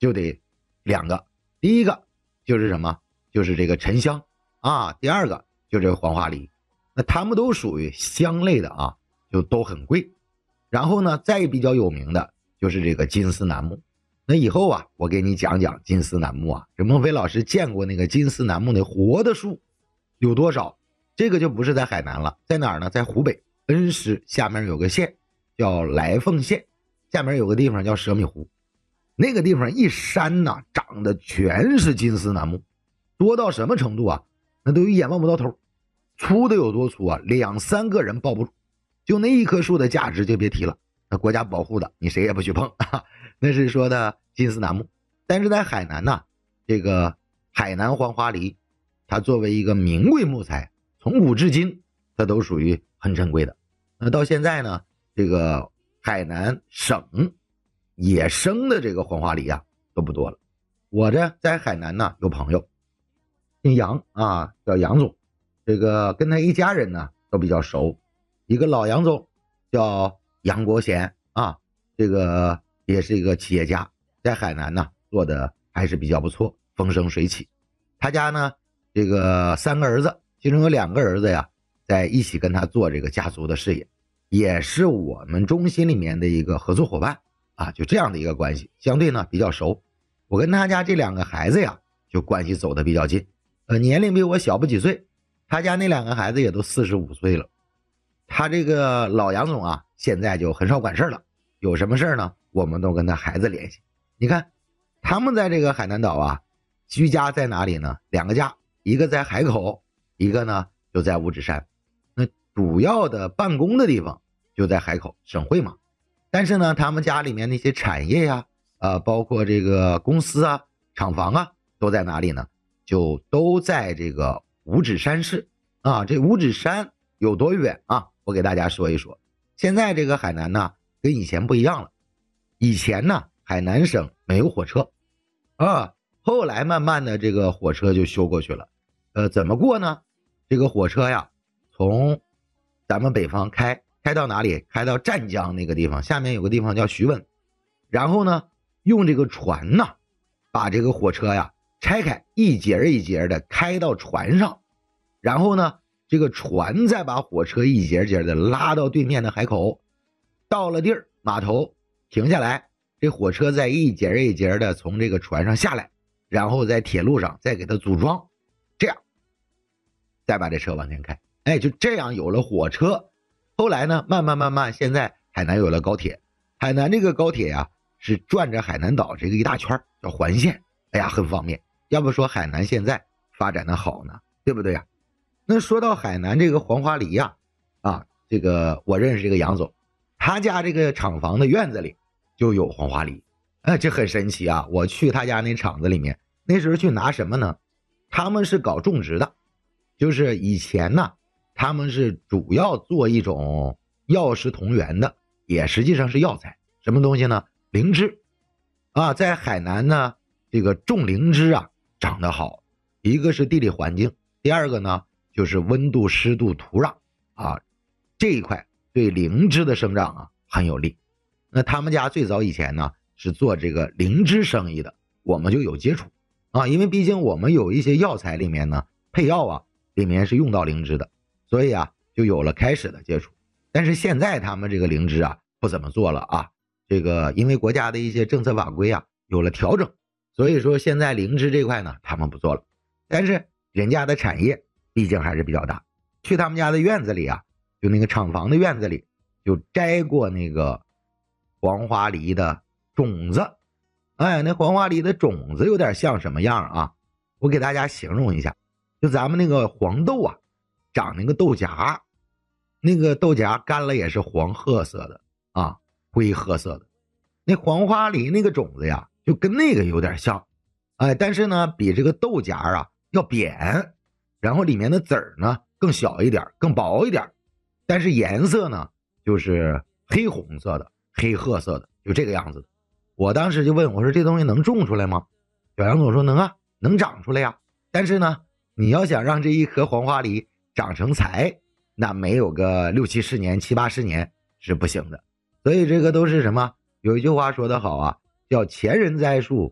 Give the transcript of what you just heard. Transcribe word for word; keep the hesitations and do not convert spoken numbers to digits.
就得两个，第一个就是什么？就是这个沉香啊，第二个就是这个黄花梨。那它们都属于香类的啊，就都很贵。然后呢，再比较有名的就是这个金丝楠木。那以后啊，我给你讲讲金丝楠木啊。这孟非老师见过那个金丝楠木那活的树有多少？这个就不是在海南了，在哪儿呢？在湖北恩施下面有个县叫来凤县，下面有个地方叫蛇米湖。那个地方一山呐、啊，长的全是金丝楠木，多到什么程度啊？那都一眼望不到头，粗的有多粗啊？两三个人抱不住。就那一棵树的价值就别提了，那国家保护的，你谁也不许碰啊。那是说的金丝楠木。但是在海南呢、啊，这个海南黄花梨，它作为一个名贵木材，从古至今它都属于很珍贵的。那到现在呢，这个海南省野生的这个黄花梨啊都不多了。我这在海南呢有朋友姓杨啊，叫杨总，这个跟他一家人呢都比较熟。一个老杨总叫杨国贤啊，这个也是一个企业家，在海南呢做的还是比较不错，风生水起。他家呢这个三个儿子，其中有两个儿子呀在一起跟他做这个家族的事业，也是我们中心里面的一个合作伙伴啊，就这样的一个关系，相对呢比较熟。我跟他家这两个孩子呀就关系走得比较近，呃，年龄比我小不几岁，他家那两个孩子也都四十五岁了。他这个老杨总啊现在就很少管事了，有什么事呢我们都跟他孩子联系。你看他们在这个海南岛啊居家在哪里呢？两个家，一个在海口，一个呢就在五指山。那主要的办公的地方就在海口省会嘛，但是呢他们家里面那些产业呀、呃、包括这个公司啊厂房啊都在哪里呢？就都在这个五指山市啊。这五指山有多远啊？我给大家说一说。现在这个海南呢跟以前不一样了，以前呢海南省没有火车啊，后来慢慢的这个火车就修过去了。呃，怎么过呢？这个火车呀从咱们北方开开到哪里？开到湛江那个地方，下面有个地方叫徐闻，然后呢用这个船呢把这个火车呀拆开，一节一节的开到船上，然后呢这个船再把火车一节节的拉到对面的海口，到了地儿码头停下来，这火车再一节一节的从这个船上下来，然后在铁路上再给它组装，这样再把这车往前开。哎，就这样有了火车。后来呢慢慢慢慢现在海南有了高铁，海南这个高铁呀是转着海南岛这个一大圈叫环线，哎呀很方便。要不说海南现在发展的好呢，对不对呀？那说到海南这个黄花梨呀、啊，啊，这个我认识这个杨总，他家这个厂房的院子里就有黄花梨，哎，这很神奇啊！我去他家那厂子里面，那时候去拿什么呢？他们是搞种植的，就是以前呢，他们是主要做一种药食同源的，也实际上是药材，什么东西呢？灵芝啊，在海南呢，这个种灵芝啊长得好，一个是地理环境，第二个呢就是温度、湿度、土壤啊，这一块对灵芝的生长啊很有利。那他们家最早以前呢是做这个灵芝生意的，我们就有接触啊，因为毕竟我们有一些药材里面呢，配药啊里面是用到灵芝的，所以啊就有了开始的接触。但是现在他们这个灵芝啊不怎么做了啊，这个因为国家的一些政策法规啊有了调整，所以说现在灵芝这块呢他们不做了。但是人家的产业毕竟还是比较大，去他们家的院子里啊，就那个厂房的院子里就摘过那个黄花梨的种子。哎，那黄花梨的种子有点像什么样啊？我给大家形容一下，就咱们那个黄豆啊长那个豆荚，那个豆荚干了也是黄褐色的啊，灰褐色的。那黄花梨那个种子呀就跟那个有点像，哎，但是呢比这个豆荚啊要扁，然后里面的籽儿呢更小一点，更薄一点，但是颜色呢就是黑红色的，黑褐色的，就这个样子的。我当时就问我说这东西能种出来吗？小杨总说能啊，能长出来呀，但是呢你要想让这一颗黄花梨长成材，那没有个六七十年七八十年是不行的。所以这个都是什么？有一句话说得好啊，叫前人栽树